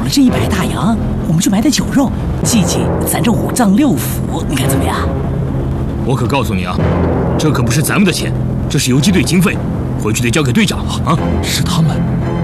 了这100大洋，我们就买点酒肉，祭祭咱这5脏6腑，你看怎么样？ 我可告诉你啊，这可不是咱们的钱，这是游击队经费，回去得交给队长了啊！ 是他们，